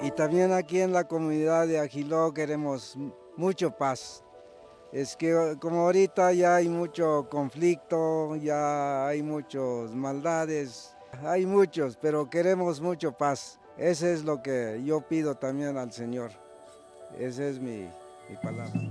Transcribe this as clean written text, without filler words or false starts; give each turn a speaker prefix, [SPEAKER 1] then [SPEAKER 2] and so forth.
[SPEAKER 1] Y también aquí en la comunidad de Ajiló queremos mucho paz. Es que como ahorita ya hay mucho conflicto, ya hay muchas maldades, hay muchos, pero queremos mucho paz. Ese es lo que yo pido también al Señor. Esa es mi palabra.